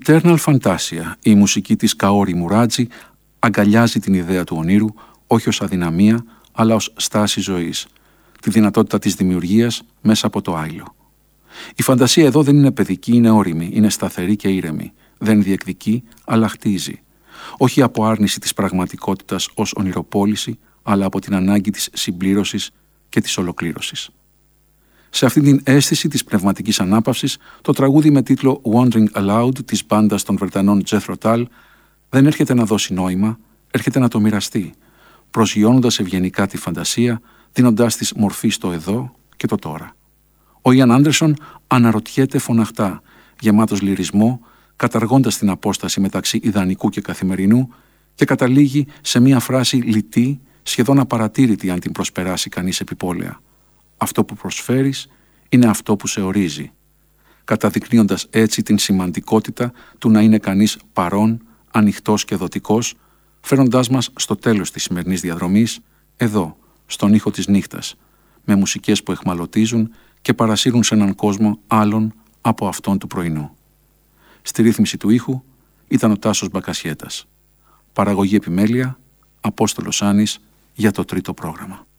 Eternal Fantasia, η μουσική της Καόρι Μουράτζη, αγκαλιάζει την ιδέα του ονείρου όχι ως αδυναμία, αλλά ως στάση ζωής, τη δυνατότητα της δημιουργίας μέσα από το άειλο. Η φαντασία εδώ δεν είναι παιδική, είναι ώριμη, είναι σταθερή και ήρεμη. Δεν διεκδικεί, αλλά χτίζει. Όχι από άρνηση της πραγματικότητας ως ονειροπόληση, αλλά από την ανάγκη της συμπλήρωσης και της ολοκλήρωσης. Σε αυτή την αίσθηση της πνευματικής ανάπαυσης, το τραγούδι με τίτλο Wandering Aloud της μπάντας των Βρετανών Jethro Tull δεν έρχεται να δώσει νόημα, έρχεται να το μοιραστεί, προσγειώνοντας ευγενικά τη φαντασία, δίνοντάς της μορφή στο εδώ και το τώρα. Ο Ιαν Άντερσον αναρωτιέται φωναχτά, γεμάτος λυρισμό, καταργώντας την απόσταση μεταξύ ιδανικού και καθημερινού και καταλήγει σε μία φράση λιτή, σχεδόν απαρατήρητη αν την προσπεράσει κανείς επιπόλαια. Αυτό που προσφέρεις είναι αυτό που σε ορίζει, καταδεικνύοντας έτσι την σημαντικότητα του να είναι κανείς παρόν, ανοιχτός και δοτικός, φέροντάς μας στο τέλος της σημερινής διαδρομής, εδώ, στον ήχο της νύχτας, με μουσικές που εχμαλωτίζουν και παρασύρουν σε έναν κόσμο άλλον από αυτόν του πρωινού. Στη ρύθμιση του ήχου ήταν ο Τάσος Μπακασιέτας. Παραγωγή επιμέλεια, Απόστολος Άνης για το τρίτο πρόγραμμα.